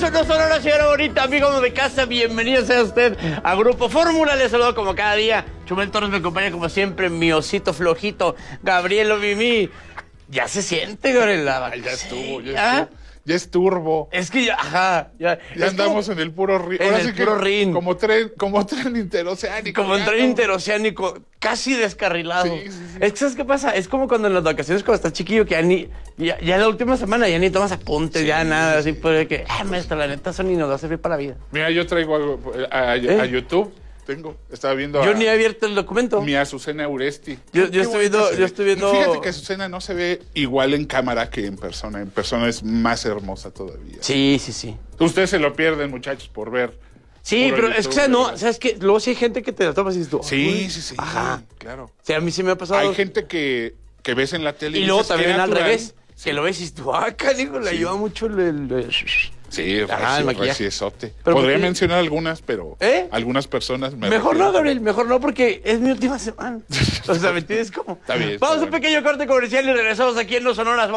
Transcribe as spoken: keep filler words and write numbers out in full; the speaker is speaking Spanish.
eso no son horas, señora bonita, amigo de casa, bienvenido sea usted a Grupo Fórmula. Les saludo como cada día. Chumel Torres me acompaña como siempre, mi osito flojito, Gabriel Mimi. Ya se siente, Gabriel. Ay, ya estuvo, ya ¿Ah? estuvo. Ya es turbo. Es que ya, ajá. Ya, ya andamos como, en el puro ring. En Ahora el sí puro que ring. Como tren, como tren interoceánico. Como un tren no. interoceánico, casi descarrilado. Sí, sí, sí. Es que, ¿sabes qué pasa? Es como cuando en las vacaciones, cuando estás chiquillo, que ya ni... Ya, ya la última semana ya ni tomas apuntes, sí, ya nada. Así, pues, que, ah, maestra, la neta, eso ni nos va a servir para la vida. Mira, yo traigo algo a, a, ¿Eh? a YouTube. Tengo, estaba viendo Yo a, ni he abierto el documento. Mi Azucena Uresti. Yo, yo, estoy viendo, yo estoy viendo... Y fíjate que Azucena no se ve igual en cámara que en persona. En persona es más hermosa todavía. Sí, sí, sí. Ustedes se lo pierden, muchachos, por ver. Sí, pero YouTube, es que, o sea, no, ¿sabes qué? Luego sí hay gente que te la tomas y dices tú... Sí, sí, sí. Ajá. Claro. O sea, a mí sí me ha pasado... Hay gente que, que ves en la tele y, y luego también al natural. revés. Sí. Que lo ves y dices tú, ah, canijo, le sí. ayuda mucho el... el, el... Sí, Ajá, el maquillaje. Reciesote. Podría porque... mencionar algunas, pero ¿Eh? algunas personas... Me mejor no, Gabriel, mejor no, porque es mi última semana. O sea, ¿me entiendes cómo? Está bien. Vamos está a un pequeño corte comercial y regresamos aquí en No Sonoras.